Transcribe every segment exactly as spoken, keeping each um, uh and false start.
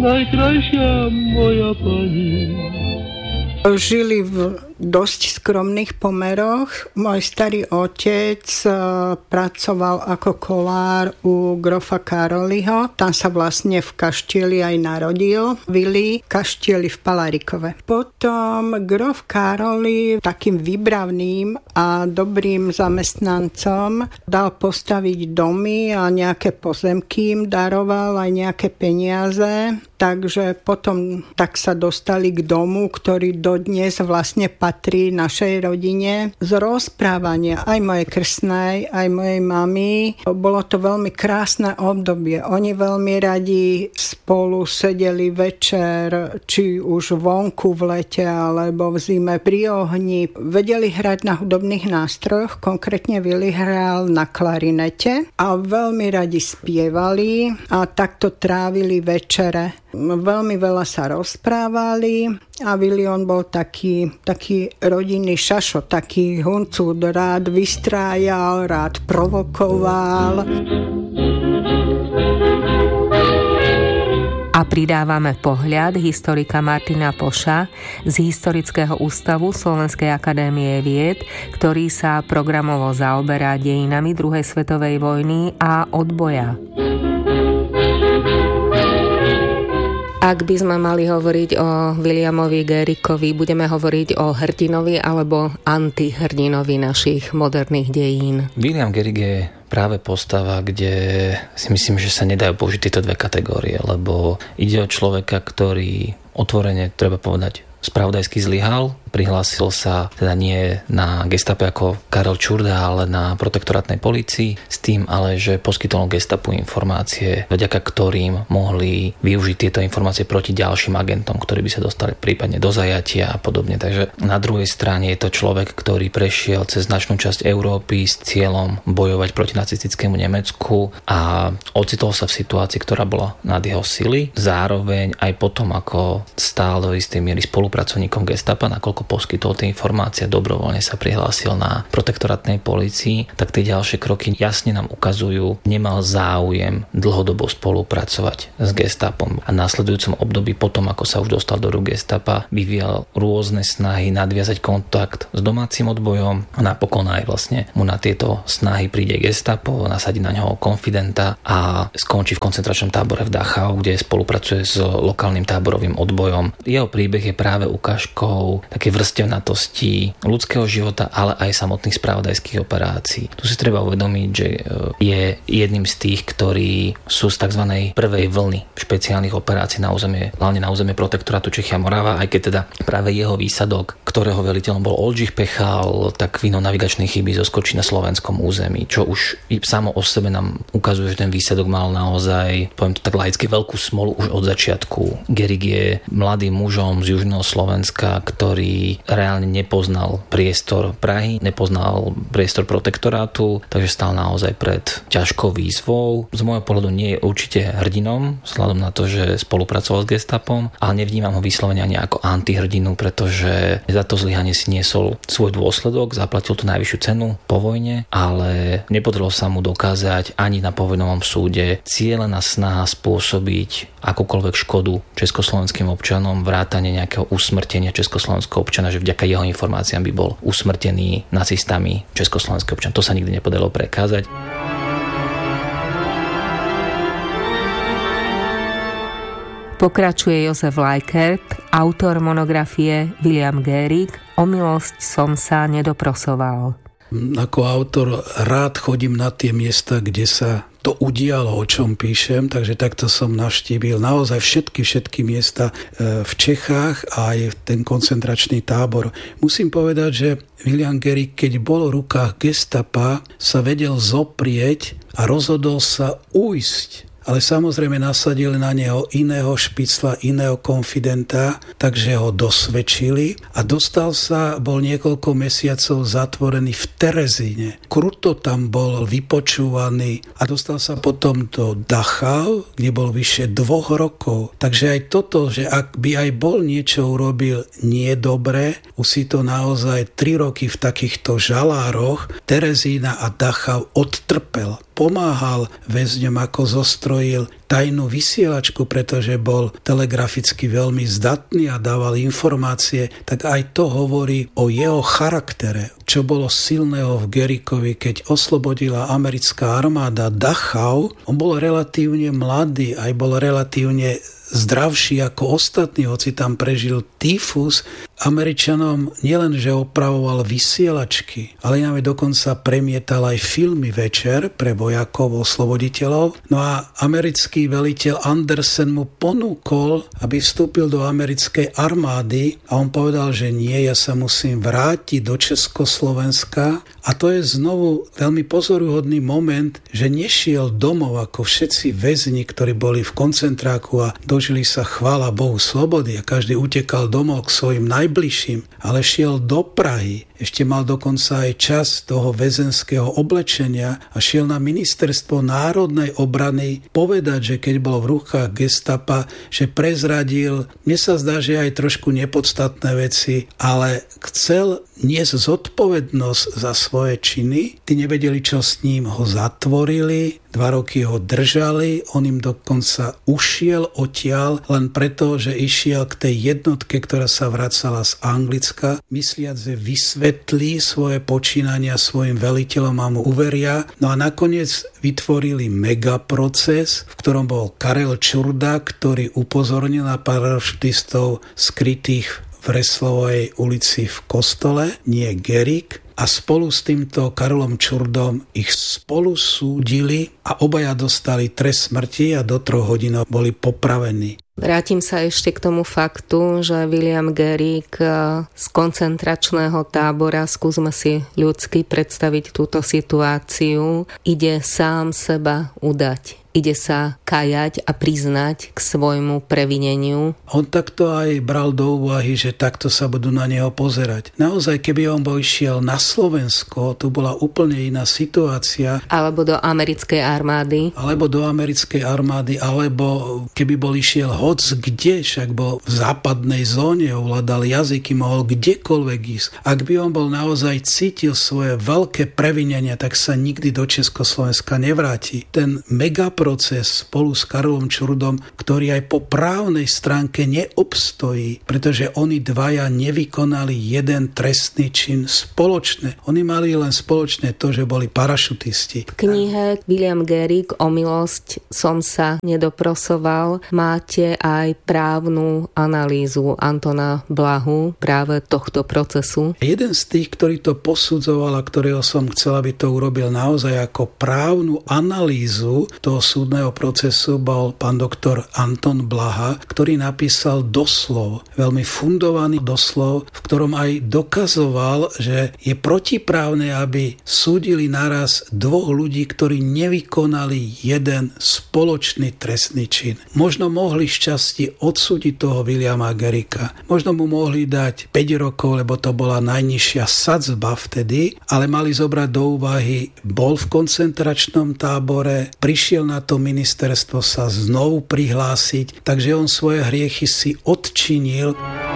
najkrajšia moja pani. Žili v dosť skromných pomeroch. Môj starý otec pracoval ako kolár u grofa Karoliho. Tam sa vlastne v Kaštieli aj narodil. Vili Kaštieli v Palarikove. Potom grof Karoli takým výbravným a dobrým zamestnancom dal postaviť domy a nejaké pozemky im daroval aj nejaké peniaze. Takže potom tak sa dostali k domu, ktorý dodnes vlastne patrí našej rodine. Z rozprávania aj mojej krstnej, aj mojej mamy, bolo to veľmi krásne obdobie. Oni veľmi radi spolu sedeli večer, či už vonku v lete, alebo v zime pri ohni. Vedeli hrať na hudobných nástrojoch, konkrétne Vili hral na klarinete a veľmi radi spievali a takto trávili večere. Veľmi veľa sa rozprávali a Vilion bol taký, taký rodinný šašo, taký huncúd, rád vystrájal, rád provokoval. A pridávame pohľad historika Martina Poša z Historického ústavu Slovenskej akadémie vied, ktorý sa programovo zaoberá dejinami druhej svetovej vojny a odboja. Ak by sme mali hovoriť o Williamovi Garrickovi, budeme hovoriť o hrdinovi alebo antihrdinovi našich moderných dejín. William Garrick je práve postava, kde si myslím, že sa nedajú použiť tieto dve kategórie, lebo ide o človeka, ktorý otvorene, treba povedať, spravodajsky zlyhal. Prihlásil sa teda nie na gestape ako Karel Čurda, ale na protektorátnej polícii, s tým ale, že poskytol gestapu informácie, vďaka ktorým mohli využiť tieto informácie proti ďalším agentom, ktorí by sa dostali prípadne do zajatia a podobne. Takže na druhej strane je to človek, ktorý prešiel cez značnú časť Európy s cieľom bojovať proti nacistickému Nemecku a ocitol sa v situácii, ktorá bola nad jeho sily. Zároveň aj potom, ako stál do istej miery spolupracovníkom gestapa, nakoľko poskytol tie informácie, dobrovoľne sa prihlásil na protektorátnej polícii, tak tie ďalšie kroky jasne nám ukazujú, nemal záujem dlhodobo spolupracovať s gestapom. A v následujúcom období potom, ako sa už dostal do rúk gestapa, vyvíjal rôzne snahy nadviazať kontakt s domácim odbojom a napokon aj vlastne mu na tieto snahy príde gestapo, nasadí na ňoho konfidenta a skončí v koncentračnom tábore v Dachau, kde spolupracuje s lokálnym táborovým odbojom. Jeho príbeh je práve ukážkou také vrstevnatosti ľudského života, ale aj samotných spravodajských operácií. Tu si treba uvedomiť, že je jedným z tých, ktorí sú z tzv. Prvej vlny špeciálnych operácií na územie, hlavne na územie protektorátu Čechy a Morava, aj keď teda práve jeho výsadok, ktorého veliteľom bol Oldřich Pechal, tak vinou navigačnej chyby zoskočí na slovenskom území, čo už samo o sebe nám ukazuje, že ten výsadok mal naozaj, poviem to tak laicky, veľkú smolu už od začiatku. Garrick je mladým mužom z južného Slovenska, ktorý reálne nepoznal priestor Prahy, nepoznal priestor protektorátu, takže stál naozaj pred ťažkou výzvou. Z môjho pohľadu nie je určite hrdinom, vzhľadom na to, že spolupracoval s gestapom, ale nevnímam ho vyslovene ani ako antihrdinu, pretože za to zlyhanie si niesol svoj dôsledok, zaplatil tú najvyššiu cenu po vojne, ale nepodarilo sa mu dokázať ani na povojnovom súde cielená snaha spôsobiť akúkoľvek škodu československým občanom, vrátane nejakého usmrtenia československého občana, že vďaka jeho informáciám by bol usmrtený nacistami československý občan. To sa nikdy nepodarilo prekázať. Pokračuje Jozef Lajkert, autor monografie William Garrick O milosť som sa nedoprosoval. Ako autor rád chodím na tie miesta, kde sa to udialo, o čom píšem, takže takto som navštívil naozaj všetky, všetky miesta v Čechách a aj ten koncentračný tábor. Musím povedať, že William Garrick, keď bol v rukách gestapa, sa vedel zoprieť a rozhodol sa ujsť. Ale samozrejme nasadili na neho iného špicla, iného konfidenta, takže ho dosvedčili a dostal sa, bol niekoľko mesiacov zatvorený v Terezíne. Kruto tam bol vypočúvaný a dostal sa potom do Dachau, kde bol vyše dvoch rokov. Takže aj toto, že ak by aj bol niečo urobil nie dobre, už si to naozaj tri roky v takýchto žalároch Terezína a Dachau odtrpel. Pomáhal väzňom, ako zostrojil tajnú vysielačku, pretože bol telegraficky veľmi zdatný a dával informácie, tak aj to hovorí o jeho charaktere. Čo bolo silného v Gerickovi, keď oslobodila americká armáda Dachau, on bol relatívne mladý, aj bol relatívne zdravší ako ostatní, hoci tam prežil tyfus. Američanom nielenže opravoval vysielačky, ale nám dokonca premietal aj filmy večer pre vojakov, osloboditeľov. No a americký veliteľ Andersen mu ponúkol, aby vstúpil do americkej armády a on povedal, že nie, ja sa musím vrátiť do Československa. A to je znovu veľmi pozoruhodný moment, že nešiel domov ako všetci väzni, ktorí boli v koncentráku a dožili sa, chvála Bohu, slobody a každý utekal domov k svojim najbližším, ale šiel do Prahy. Ešte mal dokonca aj čas toho väzenského oblečenia a šiel na ministerstvo národnej obrany povedať, že keď bol v rukách gestapa, že prezradil, mne sa zdá, že aj trošku nepodstatné veci, ale chcel niesť zodpovednosť za svoje činy. Tí nevedeli, čo s ním, ho zatvorili, dva roky ho držali, on im dokonca ušiel odtiaľ len preto, že išiel k tej jednotke, ktorá sa vracala z Anglicka, mysliac, že vysvetlí svoje počínania svojim veliteľom a mu uveria. No a nakoniec vytvorili megaproces, v ktorom bol Karel Čurda, ktorý upozornil na parašutistov skrytých v Reslovej ulici v Kostole, nie Gerig. A spolu s týmto Karolom Čurdom ich spolu súdili a obaja dostali trest smrti a do troch hodín boli popravení. Vrátim sa ešte k tomu faktu, že William Gerig z koncentračného tábora, skúsme si ľudsky predstaviť túto situáciu, ide sám seba udať. Ide sa kajať a priznať k svojmu previneniu. On takto aj bral do úvahy, že takto sa budú na neho pozerať. Naozaj, keby on bol išiel na Slovensko, tu bola úplne iná situácia. Alebo do americkej armády. Alebo do americkej armády, alebo keby bol išiel hoc kde, však bol v západnej zóne, ovládal jazyky, mohol kdekoľvek ísť. Ak by on bol naozaj cítil svoje veľké previnenia, tak sa nikdy do Československa nevráti. Ten mega proces spolu s Karolom Čurdom, ktorý aj po právnej stránke neobstojí, pretože oni dvaja nevykonali jeden trestný čin spoločne. Oni mali len spoločné to, že boli parašutisti. V knihe William Gerig O milosť som sa nedoprosoval máte aj právnu analýzu Antona Blahu práve tohto procesu. Jeden z tých, ktorý to posudzoval a ktorého som chcel, aby to urobil naozaj ako právnu analýzu toho súdneho procesu, bol pán doktor Anton Blaha, ktorý napísal doslov, veľmi fundovaný doslov, v ktorom aj dokazoval, že je protiprávne, aby súdili naraz dvoch ľudí, ktorí nevykonali jeden spoločný trestný čin. Možno mohli šťastie odsúdiť toho Williama Gericka. Možno mu mohli dať päť rokov, lebo to bola najnižšia sadzba vtedy, ale mali zobrať do úvahy, bol v koncentračnom tábore, prišiel na to ministerstvo sa znovu prihlásiť, takže on svoje hriechy si odčinil.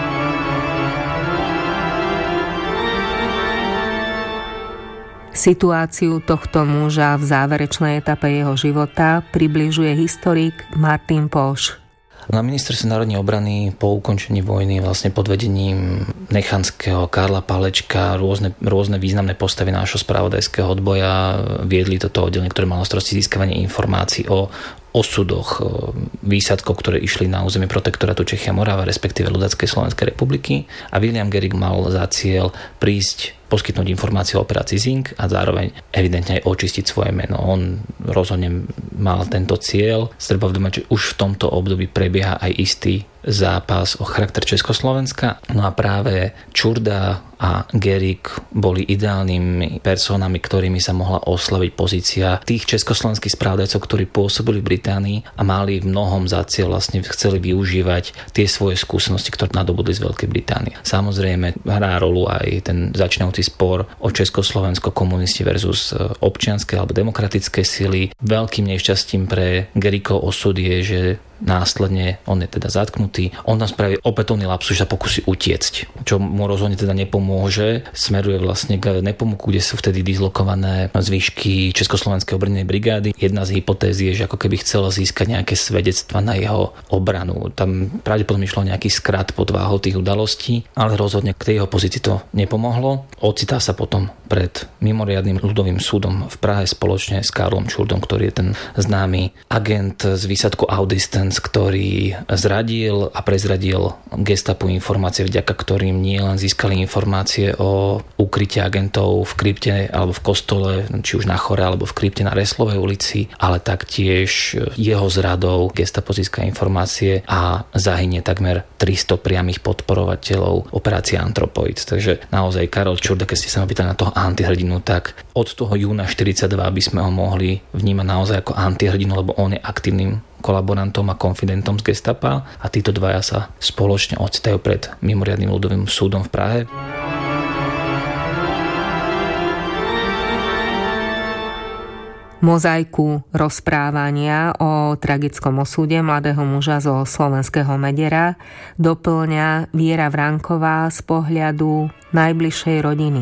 Situáciu tohto muža v záverečnej etape jeho života približuje historik Martin Poš. Na ministerstve národnej obrany po ukončení vojny vlastne pod vedením Nechanského, Karla Palečka, rôzne, rôzne významné postavy nášho spravodajského odboja viedli toto oddelenie, ktoré malo starosti získavanie informácií o osudoch výsadkov, ktoré išli na územie protektorátu Čechy a Morava, respektíve ľudáckej Slovenskej republiky. A William Gerig mal za cieľ prísť, poskytnúť informácie o operácii Zink a zároveň evidentne aj očistiť svoje meno. On rozhodne mal tento cieľ. Treba vdomať, že už v tomto období prebieha aj istý zápas o charakter Československa. No a práve Čurda a Gerig boli ideálnymi personami, ktorými sa mohla oslaviť pozícia tých československých spravodajcov, ktorí pôsobili v Británii a mali v mnohom za cieľ, vlastne chceli využívať tie svoje skúsenosti, ktoré nadobudli z Veľkej Británie. Samozrejme hrá rolu aj ten začínajúci spor o Československo komunisti versus občianske alebo demokratické sily. Veľkým nešťastím pre Gerigov osud je, že následne on je teda zatknutý. On tam spraví opätovný lapsus, že sa pokusí utiecť, čo mu rozhodne teda nepomôže. Smeruje vlastne k Nepomuku, kde sú vtedy dislokované zvyšky Československej obrannnej brigády. Jedna z hypotéz je, že ako keby chcel získať nejaké svedectva na jeho obranu. Tam pravdepodobne išlo nejaký skrat pod váhou tých udalostí, ale rozhodne k tej jeho pozícii to nepomohlo. Ocitá sa potom pred mimoriadnym ľudovým súdom v Prahe spoločne s Karlom Čurdom, ktorý je ten známy agent z výsadku Audistens, ktorý zradil a prezradil gestapu informácie, vďaka ktorým nie len získali informácie o ukryte agentov v krypte alebo v kostole, či už na Chore alebo v krypte na Reslovej ulici, ale taktiež jeho zradou gestapo získa informácie a zahynie takmer tristo priamych podporovateľov operácie Anthropoid. Takže naozaj Karol Čurda, keď ste sa ma pýtali na toho antihrdinu, tak od toho júna štyridsaťdva by sme ho mohli vnímať naozaj ako antihrdinu, lebo on je aktívnym kolaborantom a konfidentom z gestapa a títo dvaja sa spoločne ocitajú pred mimoriadnym ľudovým súdom v Prahe. Mozaiku rozprávania o tragickom osude mladého muža zo slovenského Medera doplňa Viera Vránková z pohľadu najbližšej rodiny.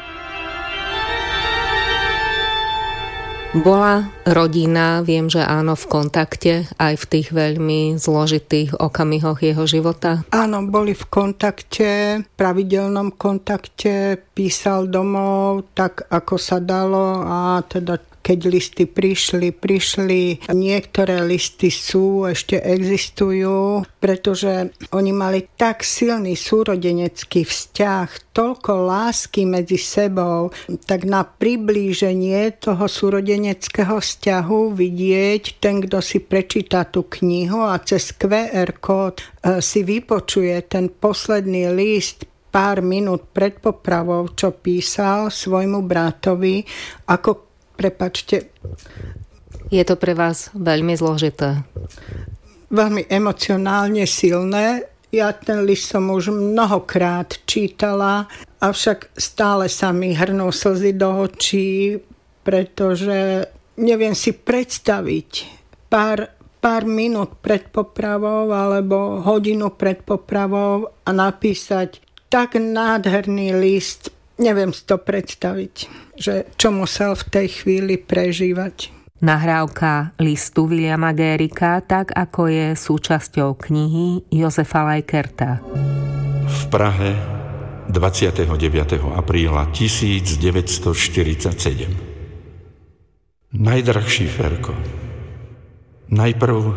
Bola rodina, viem, že áno, v kontakte aj v tých veľmi zložitých okamihoch jeho života? Áno, boli v kontakte, pravidelnom kontakte, písal domov tak, ako sa dalo a teda keď listy prišli, prišli. Niektoré listy sú, ešte existujú, pretože oni mali tak silný súrodenecký vzťah, toľko lásky medzi sebou, tak na priblíženie toho súrodeneckého vzťahu vidieť, ten, kto si prečíta tú knihu a cez kvé er kód si vypočuje ten posledný list pár minút pred popravou, čo písal svojmu bratovi, ako Prepačte. Je to pre vás veľmi zložité? Veľmi emocionálne silné. Ja ten list som už mnohokrát čítala, avšak stále sa mi hrnú slzy do očí, pretože neviem si predstaviť pár, pár minút pred popravou alebo hodinu pred popravou a napísať tak nádherný list. Neviem si to predstaviť, že čo musel v tej chvíli prežívať. Nahrávka listu Williama Gérika, tak ako je súčasťou knihy Jozefa Lajkerta. V Prahe dvadsiateho deviateho apríla tisícdeväťstoštyridsaťsedem. Najdrahší Ferko, najprv